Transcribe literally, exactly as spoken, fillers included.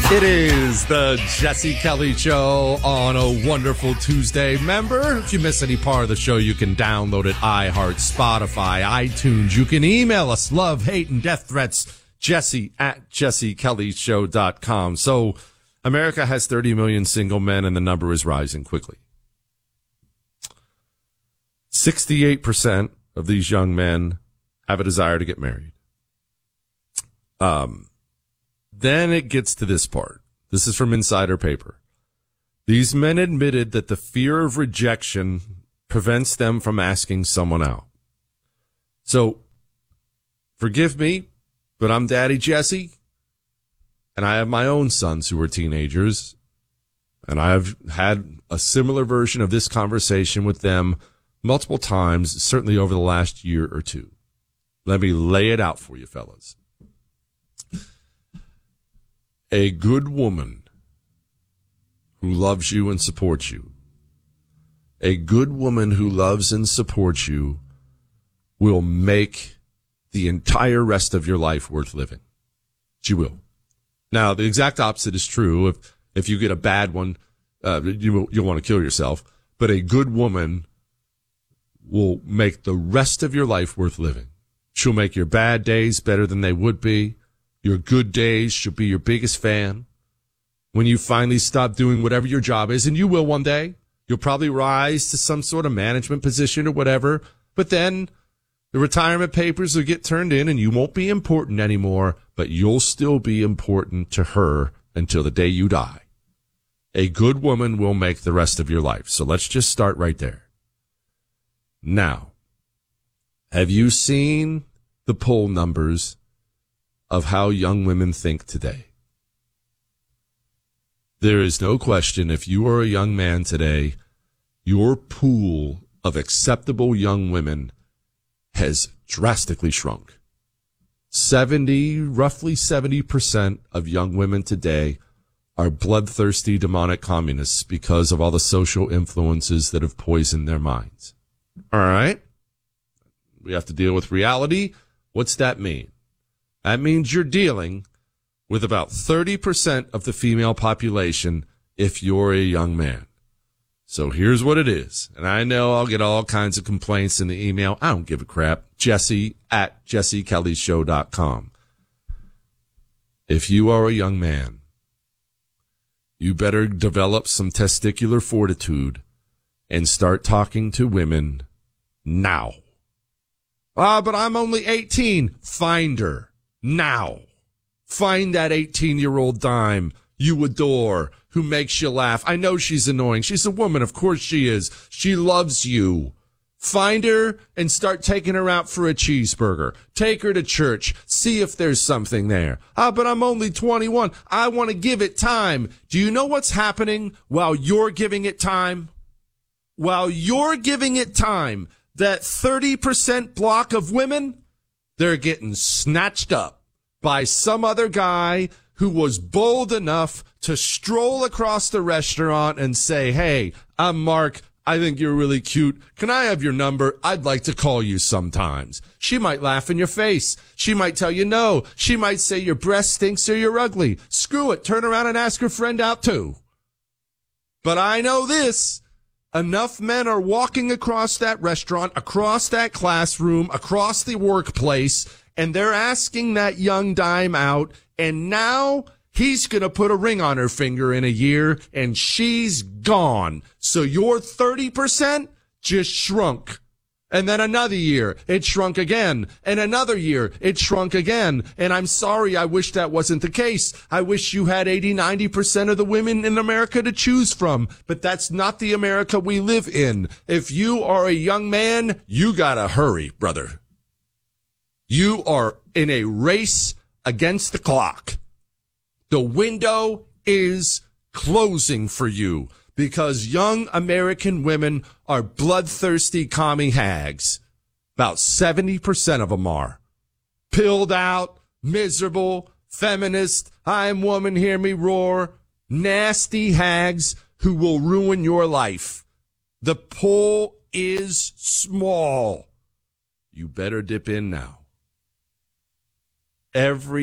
It is the Jesse Kelly Show on a wonderful Tuesday. Remember, if you miss any part of the show, you can download it, iHeart, Spotify, iTunes. You can email us, love, hate, and death threats, Jesse at jesse kelly show dot com. So America has thirty million single men, and the number is rising quickly. sixty-eight percent of these young men have a desire to get married. Um... Then it gets to this part. This is from Insider Paper. These men admitted that the fear of rejection prevents them from asking someone out. So, forgive me, but I'm Daddy Jesse, and I have my own sons who are teenagers, and I've had a similar version of this conversation with them multiple times, certainly over the last year or two. Let me lay it out for you, fellas. A good woman who loves you and supports you, a good woman who loves and supports you will make the entire rest of your life worth living. She will. Now, the exact opposite is true. If if you get a bad one, uh, you, you'll want to kill yourself. But a good woman will make the rest of your life worth living. She'll make your bad days better than they would be. Your good days should be your biggest fan. When you finally stop doing whatever your job is, and you will one day, you'll probably rise to some sort of management position or whatever, but then the retirement papers will get turned in and you won't be important anymore, but you'll still be important to her until the day you die. A good woman will make the rest of your life. So let's just start right there. Now, have you seen the poll numbers of how young women think today? There is no question, if you are a young man today, your pool of acceptable young women has drastically shrunk. seventy, roughly seventy percent of young women today are bloodthirsty demonic communists because of all the social influences that have poisoned their minds. All right? We have to deal with reality. What's that mean? That means you're dealing with about thirty percent of the female population if you're a young man. So here's what it is. And I know I'll get all kinds of complaints in the email. I don't give a crap. Jesse at jesse kelly show dot com. If you are a young man, you better develop some testicular fortitude and start talking to women now. Ah, but I'm only eighteen. Find her. Now, find that eighteen-year-old dime you adore who makes you laugh. I know she's annoying. She's a woman. Of course she is. She loves you. Find her and start taking her out for a cheeseburger. Take her to church. See if there's something there. Ah, but I'm only twenty-one. I want to give it time. Do you know what's happening while you're giving it time? While you're giving it time, that thirty percent block of women, they're getting snatched up by some other guy who was bold enough to stroll across the restaurant and say, hey, I'm Mark. I think you're really cute. Can I have your number? I'd like to call you sometimes. She might laugh in your face. She might tell you no. She might say your breath stinks or you're ugly. Screw it. Turn around and ask her friend out too. But I know this. Enough men are walking across that restaurant, across that classroom, across the workplace, and they're asking that young dime out, and now he's going to put a ring on her finger in a year, and she's gone. So your thirty percent just shrunk. And then another year, it shrunk again. And another year, it shrunk again. And I'm sorry, I wish that wasn't the case. I wish you had eighty, ninety percent of the women in America to choose from. But that's not the America we live in. If you are a young man, you gotta hurry, brother. You are in a race against the clock. The window is closing for you. Because young American women are bloodthirsty commie hags. About seventy percent of them are. Pilled out, miserable, feminist, I'm woman, hear me roar, nasty hags who will ruin your life. The pool is small. You better dip in now. Every